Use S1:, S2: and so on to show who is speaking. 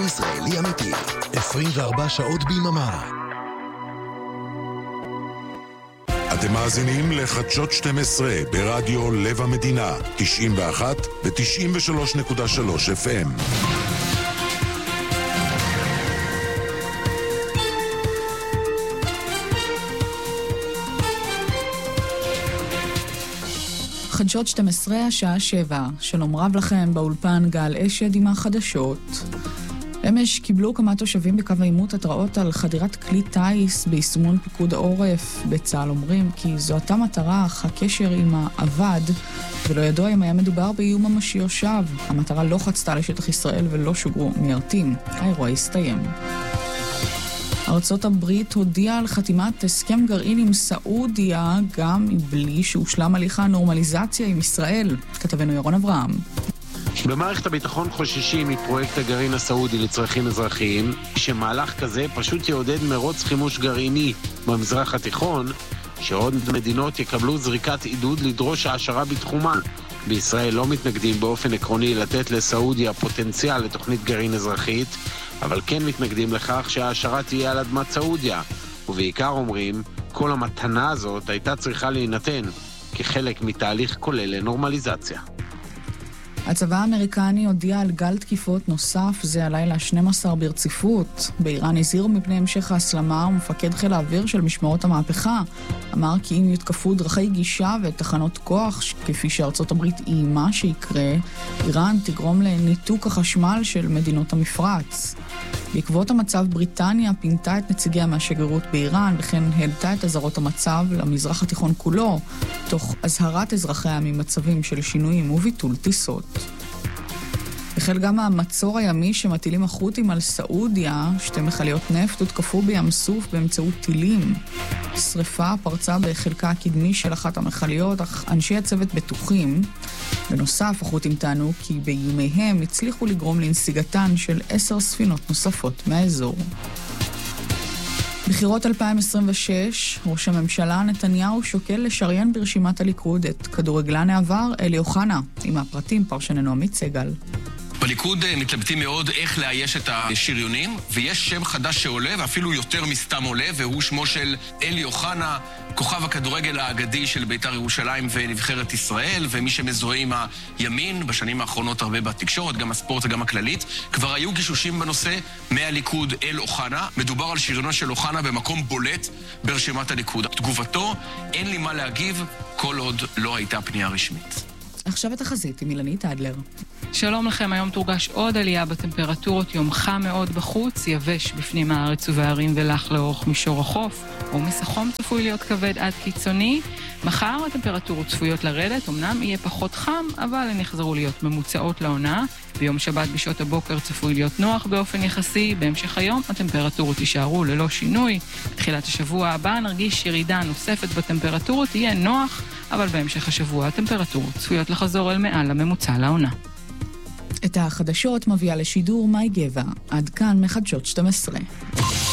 S1: ישראלי אמיתי, 24 שעות ביממה. אתם מאזינים לחדשות 12 ברדיו לב המדינה, 91 ו-93.3 FM.
S2: חדשות 12 השעה 7. שלום רב לכם, באולפן גל אשד עם החדשות. אמש קיבלו כמה תושבים בקו העימות התראות על חדירת כלי טייס ביישומון פיקוד העורף. בצה"ל אומרים כי זו הייתה מטרה, אך הקשר עם העבד, ולא ידוע אם היה מדובר באיום ממשי או שווא. המטרה לא חצתה לשטח ישראל ולא שוגרו מיירטים. האירוע הסתיים. ארצות הברית הודיעה על חתימת הסכם גרעין עם סעודיה, גם מבלי שהושלם הליך הנורמליזציה עם ישראל. כתבנו ירון אברהם.
S3: במערכת הביטחון חוששים מפרויקט הגרעין הסעודי לצרכים אזרחיים, שמהלך כזה פשוט יעודד מרוץ חימוש גרעיני במזרח התיכון, שעוד מדינות יקבלו זריקת עידוד לדרוש העשרה בתחומה. בישראל לא מתנגדים באופן עקרוני לתת לסעודיה פוטנציאל לתוכנית גרעין אזרחית, אבל כן מתנגדים לכך שההשערה תהיה על אדמת סעודיה, ובעיקר אומרים, כל המתנה הזאת הייתה צריכה להינתן כחלק מתהליך כולל לנורמליזציה.
S2: הצבא האמריקני הודיע על גל תקיפות נוסף, זה הלילה 12 ברציפות. באיראן הזהירו מפני המשך ההסלמה, ומפקד חיל האוויר של משמרות המהפכה אמר כי אם יותקפו דרכי גישה ותחנות כוח, כפי שארצות הברית איימה שיקרה, איראן תגרום לניתוק החשמל של מדינות המפרץ. בעקבות המצב, בריטניה פינתה את נציגיה מהשגרירות באיראן, וכן העלתה את אזהרות המצב למזרח התיכון כולו, תוך הזהרת אזרחיה ממצבים של שינויים וביטול טיסות. החל גם המצור הימי שמטילים החות'ים על סעודיה, 2 מכליות נפט הותקפו בים סוף באמצעות טילים. שריפה פרצה בחלקה הקדמי של אחת המכליות, אך אנשי הצוות בטוחים. בנוסף, החות'ים טענו כי באיומיהם הצליחו לגרום לנסיגתן של 10 ספינות נוספות מהאזור. בחירות 2026, ראש הממשלה נתניהו שוקל לשריין ברשימת הליכוד את כדורגלן העבר אלי אוחנה. עם הפרטים פרשננו עמית סגל.
S4: בליכוד מתלבטים מאוד איך לאייש את השריונים, ויש שם חדש שעולה, ואפילו יותר מסתם עולה, והוא שמו של אלי אוחנה, כוכב הכדורגל האגדי של בית"ר ירושלים ונבחרת ישראל, ומי שמזוהה עם הימין בשנים האחרונות הרבה בתקשורת, גם הספורט וגם הכללית. כבר היו גישושים בנושא מהליכוד אל אוחנה. מדובר על שריונו של אוחנה במקום בולט ברשימת הליכוד. תגובתו, אין לי מה להגיב, כל עוד לא הייתה פנייה רשמית.
S2: עכשיו התחזית עם אילנית אדלר.
S5: שלום לכם, היום תורגש עוד עלייה בטמפרטורות, יום חם מאוד בחוץ, יבש בפנים הארץ ובערים ולח לאורך מישור החוף. עומס החום צפוי להיות כבד עד קיצוני. מחר הטמפרטורות צפויות לרדת, אמנם יהיה פחות חם, אבל הן יחזרו להיות ממוצעות לעונה. ביום שבת בשעות הבוקר צפוי להיות נוח באופן יחסי. בהמשך היום הטמפרטורות יישארו ללא שינוי. בתחילת השבוע הבא נרגיש ירידה נוספת בטמפרטורות, יהיה נוח, אבל בהמשך השבוע הטמפרטורות צפויות לחזור אל מעל הממוצע לעונה.
S2: את החדשות מביאה לשידור מאי גבע. עד כאן מחדשות 12.